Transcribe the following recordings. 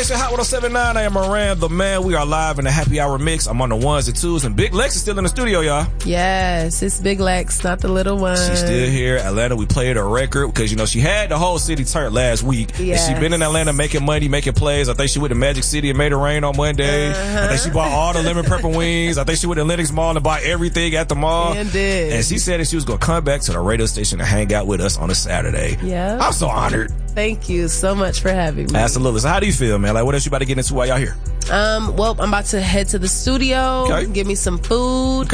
Station, Hot 107.9. I am Moran, the man. We are live in the happy hour mix. I'm on the ones and twos, and Big Lex is still in the studio, y'all. Yes, it's Big Lex, not the little one. She's still here. Atlanta, we played her record because, you know, she had the whole city turned last week. Yes. And she been in Atlanta making money, making plays. I think she went to Magic City and made it rain on Monday. I think she bought all the lemon pepper wings. I think she went to Lenox Mall and bought everything at the mall. And did. And she said that she was going to come back to the radio station and hang out with us on a Saturday. Yeah. I'm so honored. Thank you so much for having me. Absolutely. So how do you feel, man? Like, what else you about to get into while y'all here? Well, I'm about to head to the studio, get me some food,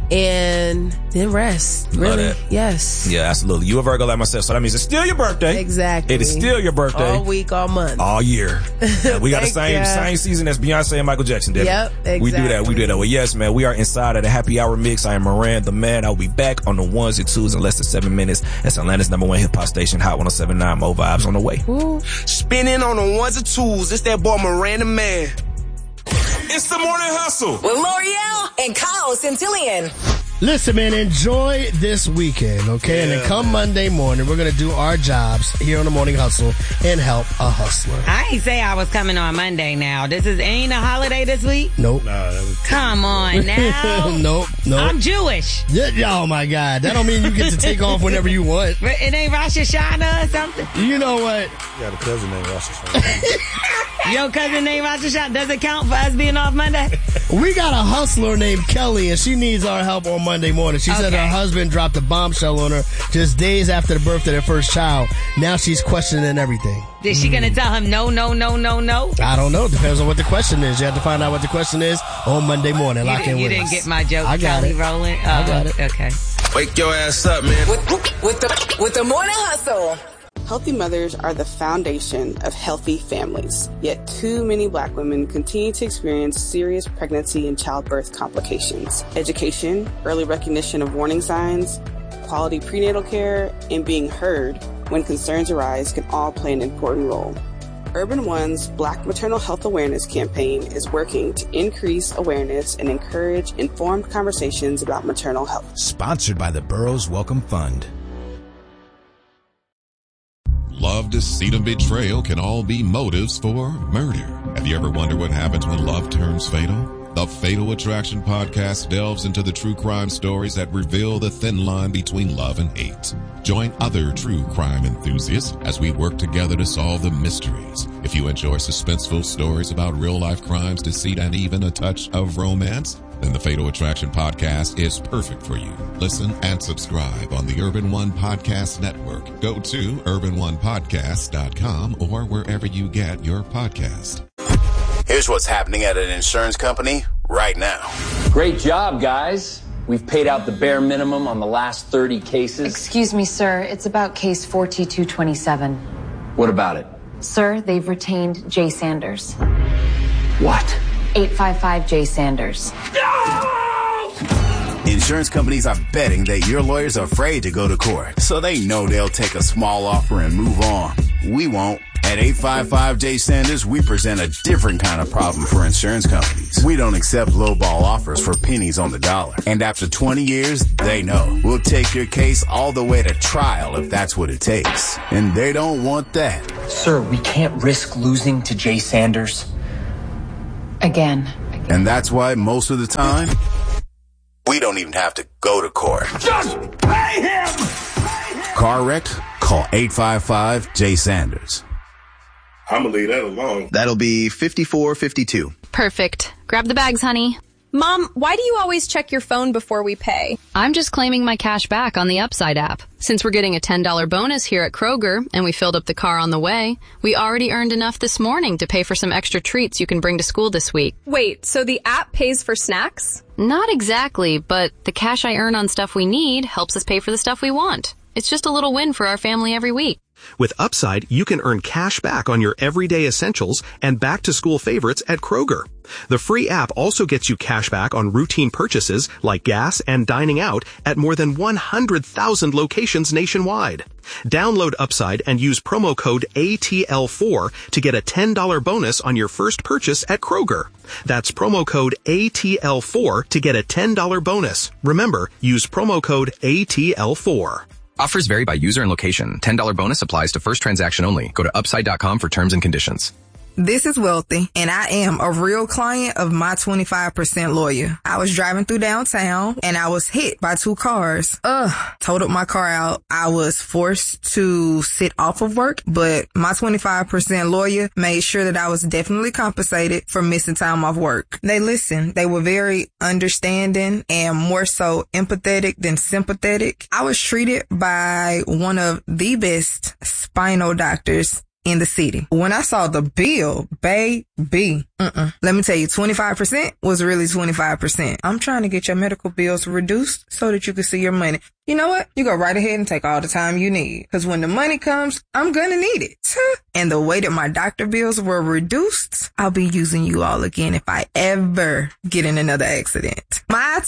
and then rest. Really? Love that. Yes. Yeah, absolutely. You a Virgo like myself, so that means it's still your birthday. Exactly. It is still your birthday. All week, all month. All year. We got the same season as Beyonce and Michael Jackson did. Yep, exactly. We do that. Well, yes, man, we are inside of the happy hour mix. I am Moran, the man. I'll be back on the ones and twos in less than 7 minutes. That's Atlanta's #1 hip hop station, Hot 107.9. Mo Vibes on the way. Ooh. Spinning on the ones and twos. It's that boy Moran, the man. It's the morning hustle with L'Oreal and Kyle Centillion. Listen, man, enjoy this weekend, okay? Yeah, and then come Monday morning, we're going to do our jobs here on the Morning Hustle and help a hustler. I ain't say I was coming on Monday now. Ain't a holiday this week? Nope. Come on now. Nope. I'm Jewish. Yeah, oh, my God. That don't mean you get to take off whenever you want. But it ain't Rosh Hashanah or something? You know what? You got a cousin named Rosh Hashanah. Your cousin named Rosh Hashanah. Does it count for us being off Monday? We got a hustler named Kelly, and she needs our help on Monday morning. She said her husband dropped a bombshell on her just days after the birth of their first child. Now she's questioning everything. Is she going to tell him no? I don't know. Depends on what the question is. You have to find out what the question is on Monday morning. Lock in with us. You didn't get my joke, I got Kelly it. Rowland? I got it. Okay. Wake your ass up, man. With the morning hustle. Healthy mothers are the foundation of healthy families. Yet too many Black women continue to experience serious pregnancy and childbirth complications. Education, early recognition of warning signs, quality prenatal care, and being heard when concerns arise can all play an important role. Urban One's Black Maternal Health Awareness campaign is working to increase awareness and encourage informed conversations about maternal health. Sponsored by the Burroughs Welcome Fund. Love, deceit, and betrayal can all be motives for murder. Have you ever wondered what happens when love turns fatal? The Fatal Attraction podcast delves into the true crime stories that reveal the thin line between love and hate. Join other true crime enthusiasts as we work together to solve the mysteries. If you enjoy suspenseful stories about real-life crimes, deceit, and even a touch of romance, then the Fatal Attraction podcast is perfect for you. Listen and subscribe on the Urban One Podcast Network. Go to urbanonepodcast.com or wherever you get your podcast. Here's what's happening at an insurance company right now. Great job, guys. We've paid out the bare minimum on the last 30 cases. Excuse me, sir. It's about case 42227. What about it? Sir, they've retained Jay Sanders. What? 855 Jay Sanders. No! Insurance companies are betting that your lawyer's afraid to go to court, so they know they'll take a small offer and move on. We won't. At 855 Jay Sanders, we present a different kind of problem for insurance companies. We don't accept lowball offers for pennies on the dollar. And after 20 years, they know. We'll take your case all the way to trial if that's what it takes. And they don't want that. Sir, we can't risk losing to Jay Sanders. Again. And that's why most of the time, we don't even have to go to court. Just pay him! Car wreck? Call 855 Jay Sanders. I'm gonna leave that alone. That'll be 5452. Perfect. Grab the bags, honey. Mom, why do you always check your phone before we pay? I'm just claiming my cash back on the Upside app. Since we're getting a $10 bonus here at Kroger, and we filled up the car on the way, we already earned enough this morning to pay for some extra treats you can bring to school this week. Wait, so the app pays for snacks? Not exactly, but the cash I earn on stuff we need helps us pay for the stuff we want. It's just a little win for our family every week. With Upside, you can earn cash back on your everyday essentials and back-to-school favorites at Kroger. The free app also gets you cash back on routine purchases like gas and dining out at more than 100,000 locations nationwide. Download Upside and use promo code ATL4 to get a $10 bonus on your first purchase at Kroger. That's promo code ATL4 to get a $10 bonus. Remember, use promo code ATL4. Offers vary by user and location. $10 bonus applies to first transaction only. Go to upside.com for terms and conditions. This is Wealthy, and I am a real client of My 25% Lawyer. I was driving through downtown, and I was hit by 2 cars. Totaled my car out. I was forced to sit off of work, but My 25% Lawyer made sure that I was definitely compensated for missing time off work. They listened. They were very understanding and more so empathetic than sympathetic. I was treated by one of the best spinal doctors in the city. When I saw the bill, baby, let me tell you, 25% was really 25%. I'm trying to get your medical bills reduced so that you can see your money. You know what? You go right ahead and take all the time you need. Because when the money comes, I'm gonna need it. And the way that my doctor bills were reduced, I'll be using you all again if I ever get in another accident. My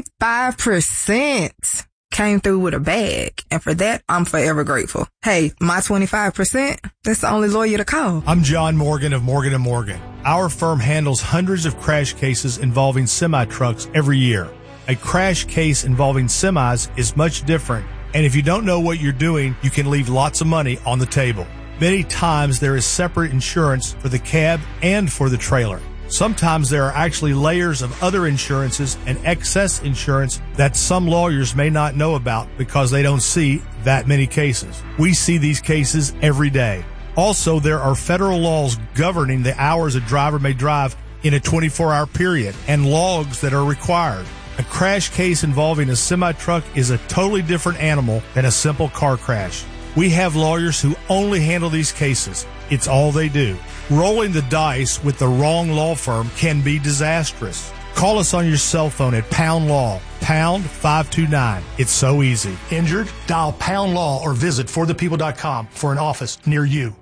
25% came through with a bag, and for that, I'm forever grateful. Hey, My 25%, that's the only lawyer to call. I'm John Morgan of Morgan & Morgan. Our firm handles hundreds of crash cases involving semi-trucks every year. A crash case involving semis is much different, and if you don't know what you're doing, you can leave lots of money on the table. Many times there is separate insurance for the cab and for the trailer. Sometimes there are actually layers of other insurances and excess insurance that some lawyers may not know about because they don't see that many cases. We see these cases every day. Also, there are federal laws governing the hours a driver may drive in a 24-hour period and logs that are required. A crash case involving a semi-truck is a totally different animal than a simple car crash. We have lawyers who only handle these cases. It's all they do. Rolling the dice with the wrong law firm can be disastrous. Call us on your cell phone at Pound Law, pound 529. It's so easy. Injured? Dial Pound Law or visit forthepeople.com for an office near you.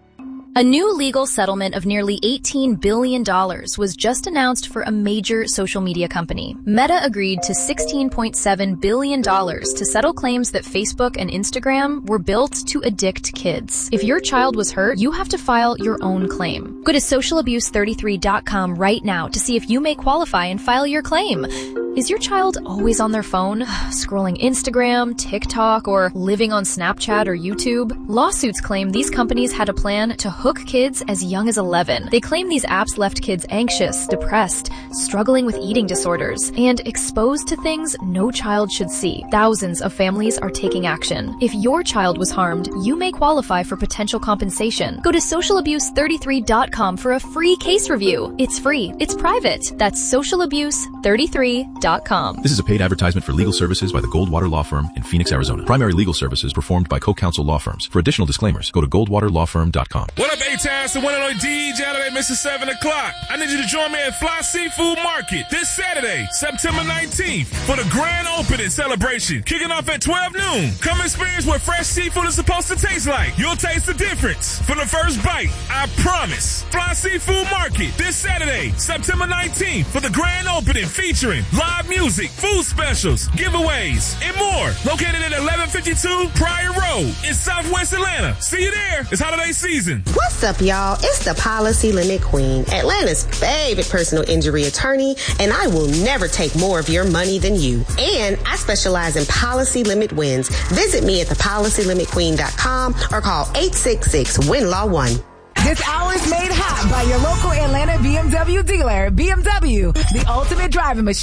A new legal settlement of nearly $18 billion was just announced for a major social media company. Meta agreed to $16.7 billion to settle claims that Facebook and Instagram were built to addict kids. If your child was hurt, you have to file your own claim. Go to socialabuse33.com right now to see if you may qualify and file your claim. Is your child always on their phone, scrolling Instagram, TikTok, or living on Snapchat or YouTube? Lawsuits claim these companies had a plan to hook kids as young as 11. They claim these apps left kids anxious, depressed, struggling with eating disorders, and exposed to things no child should see. Thousands of families are taking action. If your child was harmed, you may qualify for potential compensation. Go to socialabuse33.com for a free case review. It's free. It's private. That's socialabuse33.com. This is a paid advertisement for legal services by the Goldwater Law Firm in Phoenix, Arizona. Primary legal services performed by co-counsel law firms. For additional disclaimers, go to goldwaterlawfirm.com. What up, A-Town? It's the one and only DJ out of Mr. 7 o'clock. I need you to join me at Fly Seafood Market this Saturday, September 19th, for the grand opening celebration, kicking off at 12 noon. Come experience what fresh seafood is supposed to taste like. You'll taste the difference from the first bite. I promise. Fly Seafood Market this Saturday, September 19th, for the grand opening, featuring live music, food specials, giveaways, and more. Located at 1152 Pryor Road in Southwest Atlanta. See you there. It's holiday season. What's up, y'all? It's the Policy Limit Queen, Atlanta's favorite personal injury attorney, and I will never take more of your money than you. And I specialize in policy limit wins. Visit me at thepolicylimitqueen.com or call 866-WIN-LAW-1. This hour is made hot by your local Atlanta BMW dealer, BMW, the ultimate driving machine.